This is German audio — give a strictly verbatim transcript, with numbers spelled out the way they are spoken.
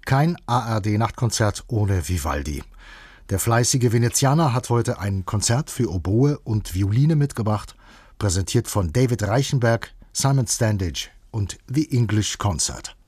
Kein A R D-Nachtkonzert ohne Vivaldi. Der fleißige Venezianer hat heute ein Konzert für Oboe und Violine mitgebracht, präsentiert von David Reichenberg, Simon Standage und The English Concert.